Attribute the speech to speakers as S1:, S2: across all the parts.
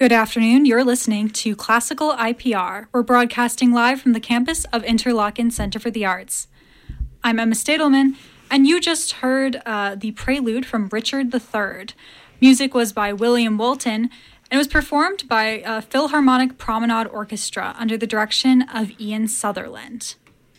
S1: Good afternoon. You're listening to Classical IPR. We're broadcasting live from the campus of Interlochen Center for the Arts. I'm Emma Stadelman, and you just heard the prelude from Richard III. Music was by William Walton, and it was performed by Philharmonic Promenade Orchestra under the direction of Ian Sutherland.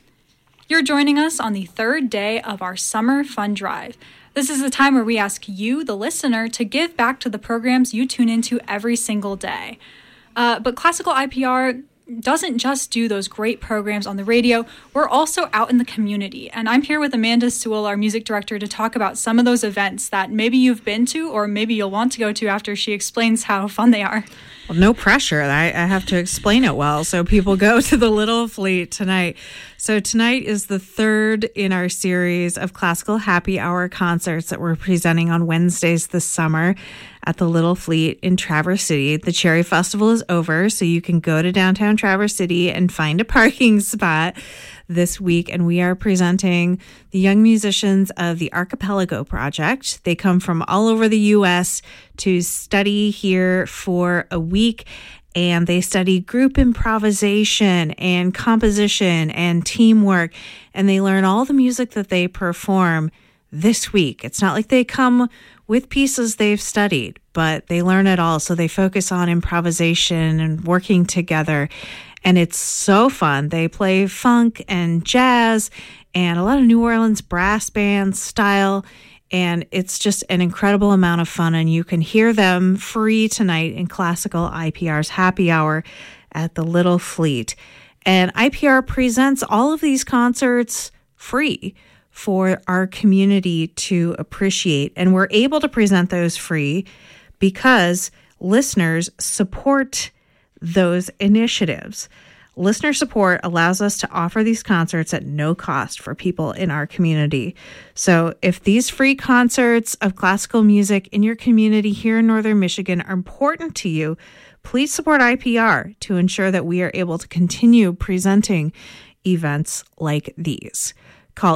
S1: You're joining us on the third day of our Summer Fun Drive. This is the time where we ask you, the listener, to give back to the programs you tune into every single day. But Classical IPR doesn't just do those great programs on the radio. We're also out in the community. And I'm here with Amanda Sewell, our music director, to talk about some of those events that maybe you've been to or maybe you'll want to go to after she explains how fun they are.
S2: Well, no pressure. I have to explain it well. So people go to the Little Fleet tonight. So tonight is the third in our series of classical happy hour concerts that we're presenting on Wednesdays this summer at the Little Fleet in Traverse City. The Cherry Festival is over, so you can go to downtown Traverse City and find a parking spot this week. And we are presenting the young musicians of the Archipelago Project. They come from all over the U.S. to study here for a week. And they study group improvisation and composition and teamwork. And they learn all the music that they perform this week. It's not like they come with pieces they've studied, but they learn it all. So they focus on improvisation and working together. And it's so fun. They play funk and jazz and a lot of New Orleans brass band style. And it's just an incredible amount of fun. And you can hear them free tonight in Classical IPR's Happy Hour at the Little Fleet. And IPR presents all of these concerts free for our community to appreciate. And we're able to present those free because listeners support those initiatives. Listener support allows us to offer these concerts at no cost for people in our community. So if these free concerts of classical music in your community here in Northern Michigan are important to you, please support IPR to ensure that we are able to continue presenting events like these. Call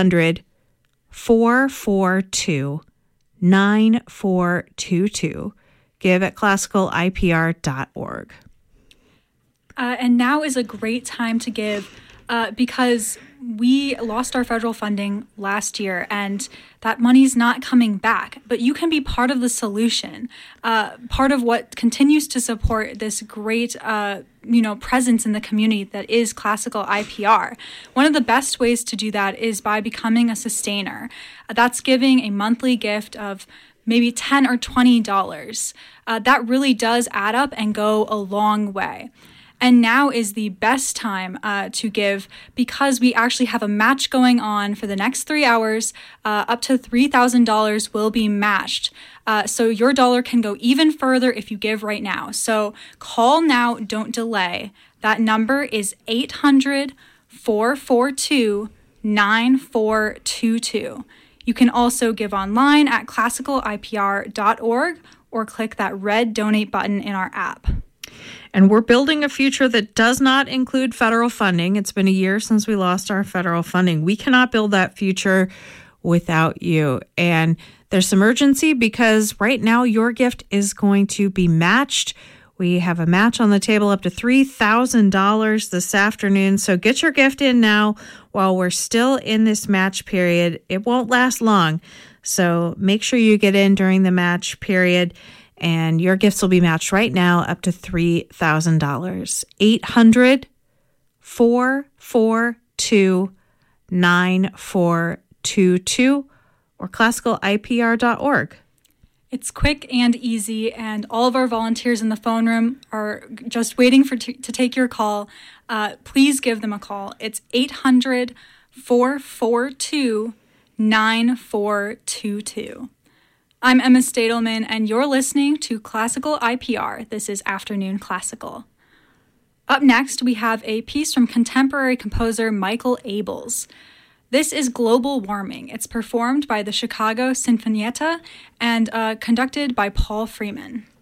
S2: 800-442-9422. Give at classicalipr.org.
S1: And now is a great time to give because we lost our federal funding last year and that money's not coming back. But you can be part of the solution, part of what continues to support this great presence in the community that is Classical IPR. One of the best ways to do that is by becoming a sustainer. That's giving a monthly gift of maybe $10 or $20. That really does add up and go a long way. And now is the best time to give because we actually have a match going on for the next 3 hours. Up to $3,000 will be matched. So your dollar can go even further if you give right now. So call now, don't delay. That number is 800-442-9422. You can also give online at classicalipr.org or click that red donate button in our app.
S2: And we're building a future that does not include federal funding. It's been a year since we lost our federal funding. We cannot build that future without you. And there's some urgency because right now your gift is going to be matched. We have a match on the table up to $3,000 this afternoon. So get your gift in now while we're still in this match period. It won't last long. So make sure you get in during the match period. And your gifts will be matched right now up to $3,000. 800-442-9422 or classicalipr.org.
S1: It's quick and easy, and all of our volunteers in the phone room are just waiting to take your call. Please give them a call. It's 800-442-9422. I'm Emma Stadelman, and you're listening to Classical IPR. This is Afternoon Classical. Up next, we have a piece from contemporary composer Michael Abels. This is Global Warming. It's performed by the Chicago Sinfonietta and conducted by Paul Freeman.